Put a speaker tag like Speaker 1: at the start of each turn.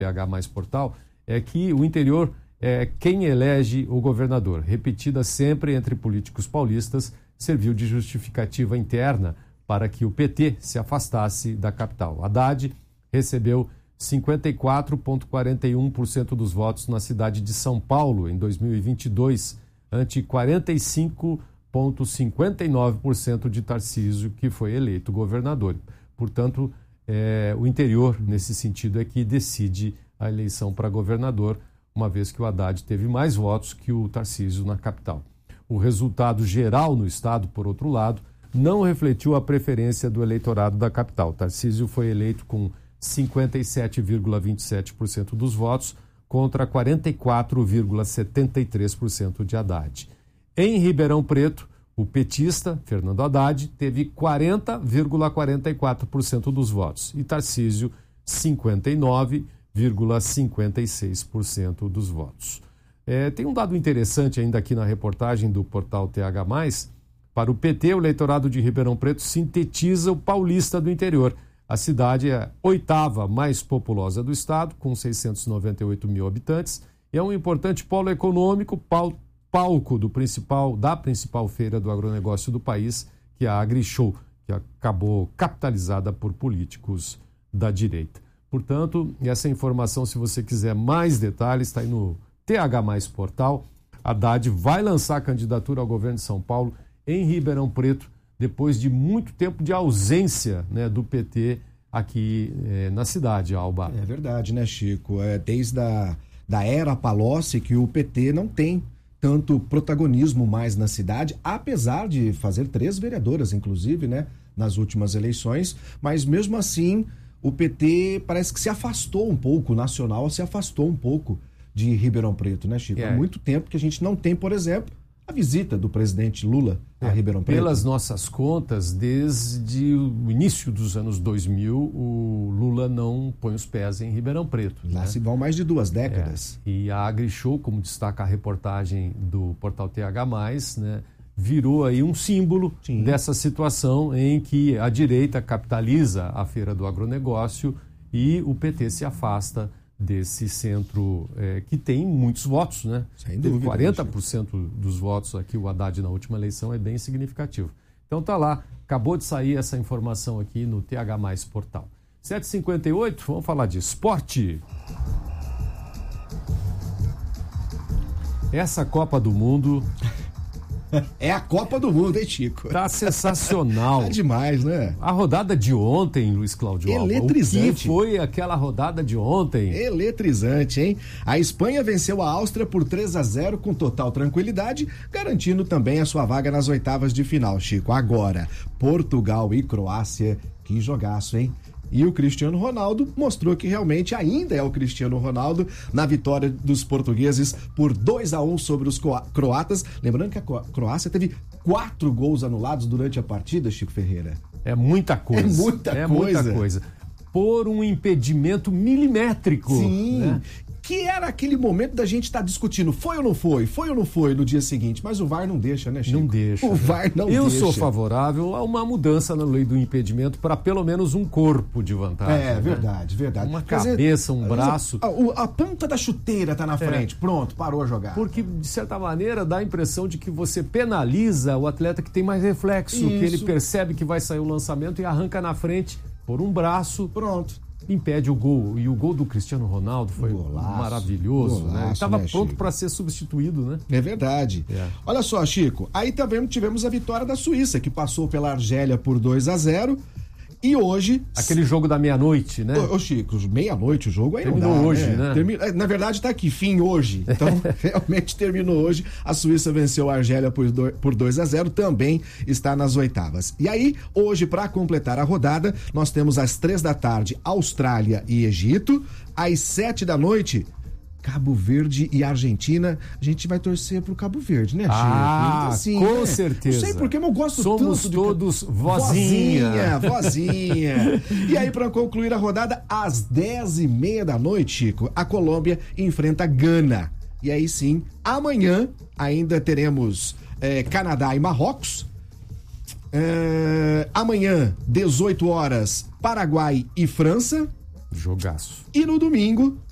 Speaker 1: TH Mais Portal, é que o interior é quem elege o governador. Repetida sempre entre políticos paulistas, serviu de justificativa interna para que o PT se afastasse da capital. Haddad recebeu 54,41% dos votos na cidade de São Paulo em 2022, ante 45,59% de Tarcísio, que foi eleito governador. Portanto, o interior, nesse sentido, é que decide a eleição para governador, uma vez que o Haddad teve mais votos que o Tarcísio na capital. O resultado geral no estado, por outro lado, não refletiu a preferência do eleitorado da capital. Tarcísio foi eleito com 57,27% dos votos contra 44,73% de Haddad. Em Ribeirão Preto, o petista, Fernando Haddad, teve 40,44% dos votos e Tarcísio 59,56% dos votos. Tem um dado interessante ainda aqui na reportagem do portal TH+. Para o PT, o eleitorado de Ribeirão Preto sintetiza o paulista do interior. A cidade é a 8ª mais populosa do estado, com 698 mil habitantes, e é um importante polo econômico, palco da principal feira do agronegócio do país, que é a AgriShow, que acabou capitalizada por políticos da direita. Portanto, essa informação, se você quiser mais detalhes, está aí no TH Mais Portal. Haddad vai lançar a candidatura ao governo de São Paulo em Ribeirão Preto, depois de muito tempo de ausência, né, do PT aqui na cidade, Alba.
Speaker 2: É verdade, né, Chico? Desde da era Palocci que o PT não tem tanto protagonismo mais na cidade, apesar de fazer 3 vereadoras, inclusive, né, nas últimas eleições, mas mesmo assim o PT parece que se afastou um pouco, o nacional se afastou um pouco de Ribeirão Preto, né, Chico? Há muito tempo que a gente não tem, por exemplo, a visita do presidente Lula a Ribeirão Preto.
Speaker 1: Pelas nossas contas, desde o início dos anos 2000, o Lula não põe os pés em Ribeirão Preto.
Speaker 2: Lá se vão mais de 2 décadas.
Speaker 1: E a AgriShow, como destaca a reportagem do portal TH+, né, virou aí um símbolo dessa situação em que a direita capitaliza a feira do agronegócio e o PT se afasta desse centro que tem muitos votos, né?
Speaker 2: Sem dúvida.
Speaker 1: 40% dos votos aqui, o Haddad na última eleição é bem significativo. Então tá lá, acabou de sair essa informação aqui no TH Mais Portal. 7h58, vamos falar de esporte. Essa Copa do Mundo...
Speaker 2: É a Copa do Mundo, hein, Chico?
Speaker 1: Tá sensacional.
Speaker 2: Tá demais, né?
Speaker 1: A rodada de ontem, Luiz Cláudio Alba.
Speaker 2: Eletrizante.
Speaker 1: O que foi aquela rodada de ontem?
Speaker 2: Eletrizante, hein? A Espanha venceu a Áustria por 3-0 com total tranquilidade, garantindo também a sua vaga nas oitavas de final, Chico. Agora, Portugal e Croácia, que jogaço, hein? E o Cristiano Ronaldo mostrou que realmente ainda é o Cristiano Ronaldo na vitória dos portugueses por 2-1 sobre os croatas. Lembrando que a Croácia teve 4 gols anulados durante a partida, Chico Ferreira.
Speaker 1: É muita coisa.
Speaker 2: É muita coisa.
Speaker 1: Por um impedimento milimétrico.
Speaker 2: Sim.
Speaker 1: Né?
Speaker 2: Que era aquele momento da gente estar discutindo, foi ou não foi no dia seguinte, mas o VAR não deixa, né, Chico?
Speaker 1: Não deixa.
Speaker 2: O VAR não deixa.
Speaker 1: Eu sou favorável a uma mudança na lei do impedimento para pelo menos um corpo de vantagem.
Speaker 2: Verdade.
Speaker 1: Uma cabeça, um braço.
Speaker 2: A ponta da chuteira tá na frente, pronto, parou a jogar.
Speaker 1: Porque, de certa maneira, dá a impressão de que você penaliza o atleta que tem mais reflexo, que ele percebe que vai sair o lançamento e arranca na frente por um braço.
Speaker 2: Pronto.
Speaker 1: Impede o gol. E o gol do Cristiano Ronaldo foi maravilhoso, né? Ele estava pronto para ser substituído, né?
Speaker 2: É verdade. Olha só, Chico, aí também tivemos a vitória da Suíça, que passou pela Argélia por 2-0. E hoje...
Speaker 1: Aquele jogo da meia-noite, né?
Speaker 2: Ô Chico, meia-noite o jogo aí
Speaker 1: terminou
Speaker 2: não dá,
Speaker 1: hoje, né?
Speaker 2: Na verdade tá aqui, fim hoje. Então, realmente terminou hoje. A Suíça venceu a Argélia por 2-0, também está nas oitavas. E aí, hoje, para completar a rodada, nós temos às 3h, Austrália e Egito. Às 7h, Cabo Verde e Argentina. A gente vai torcer pro Cabo Verde, né, Chico?
Speaker 1: Assim, com certeza.
Speaker 2: Não sei porque, mas eu gosto
Speaker 1: Somos
Speaker 2: tanto
Speaker 1: todos vozinha.
Speaker 2: E aí, para concluir a rodada, às 10h30, Chico, a Colômbia enfrenta a Gana. E aí sim, amanhã ainda teremos Canadá e Marrocos. Amanhã, 18 horas, Paraguai e França.
Speaker 1: Jogaço.
Speaker 2: E no domingo,